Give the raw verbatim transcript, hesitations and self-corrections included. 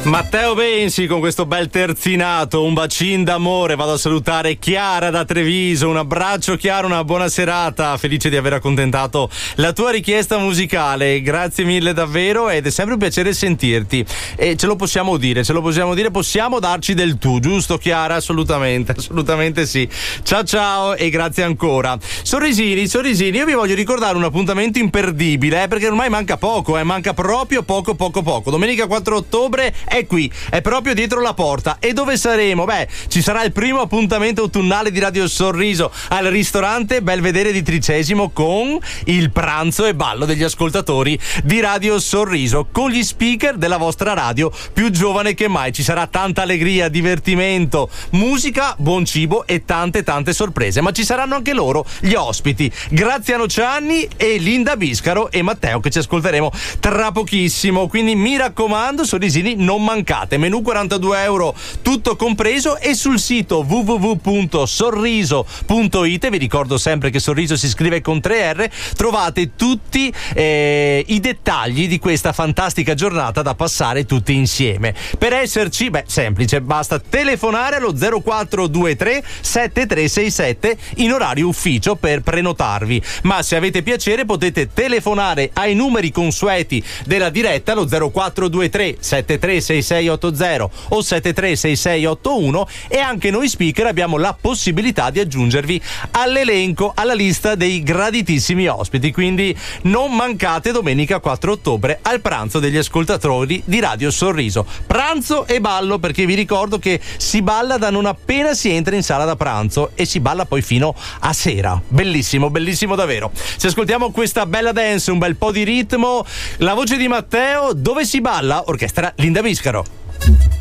Matteo Bensi con questo bel terzinato, un bacin d'amore. Vado a salutare Chiara da Treviso. Un abbraccio Chiara, una buona serata, felice di aver accontentato la tua richiesta musicale, grazie mille davvero, ed è sempre un piacere sentirti e ce lo possiamo dire, ce lo possiamo dire, possiamo darci del tu, giusto Chiara? Assolutamente, assolutamente sì. Ciao ciao e grazie ancora. Sorrisini, sorrisini, io vi voglio ricordare un appuntamento imperdibile, eh, perché ormai manca poco, eh, manca proprio poco poco poco. Domenica quattro ottobre è qui, è proprio dietro la porta. E dove saremo? Beh, ci sarà il primo appuntamento autunnale di Radio Sorriso al ristorante Belvedere di Tricesimo con il pranzo e ballo degli ascoltatori di Radio Sorriso, con gli speaker della vostra radio più giovane che mai. Ci sarà tanta allegria, divertimento, musica, buon cibo e tante tante sorprese, ma ci saranno anche loro, gli ospiti, Graziano Cianni e Linda Biscaro e Matteo, che ci ascolteremo tra pochissimo. Quindi mi raccomando, sorrisini, non mancate. Menù quarantadue euro tutto compreso, e sul sito w w w punto sorriso punto i t, vi ricordo sempre che Sorriso si scrive con tre R, trovate tutti eh, i dettagli di questa fantastica giornata da passare tutti insieme. Per esserci, beh, semplice, basta telefonare allo zero quattro due tre sette tre sei sette in orario ufficio per prenotarvi, ma se avete piacere potete telefonare ai numeri consueti della diretta, lo zero quattro due tre sette tre sei sei otto zero o sette tre sei sei otto uno, e anche noi speaker abbiamo la possibilità di aggiungervi all'elenco, alla lista dei graditissimi ospiti. Quindi non mancate domenica quattro ottobre al pranzo degli ascoltatori di Radio Sorriso. Pranzo e ballo, perché vi ricordo che si balla da non appena si entra in sala da pranzo e si balla poi fino a sera. Bellissimo, bellissimo davvero. Se ascoltiamo questa bella dance, un bel po' di ritmo, la voce di Matteo, dove si balla? Orchestra Linda Biscaro.